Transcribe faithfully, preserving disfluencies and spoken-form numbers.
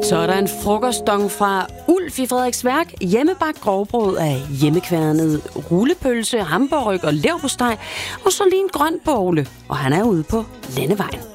Så er der en frokostdong fra Ulf i Frederiksværk. Hjemmebagt grovbrød af hjemmekværnet rullepølse, hamburg og leverpostej. Og så lige en grøn bogle. Og han er ude på Landevejen.